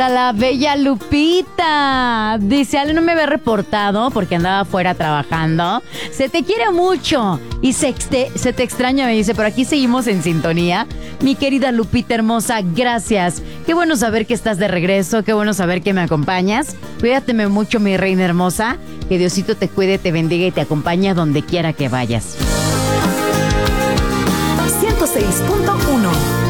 A la bella Lupita. Dice, Ale no me había reportado porque andaba afuera trabajando. Se te quiere mucho y se te extraña, me dice, pero aquí seguimos en sintonía. Mi querida Lupita hermosa, gracias. Qué bueno saber que estás de regreso, qué bueno saber que me acompañas. Cuídateme mucho, mi reina hermosa. Que Diosito te cuide, te bendiga y te acompañe a donde quiera que vayas. 106.1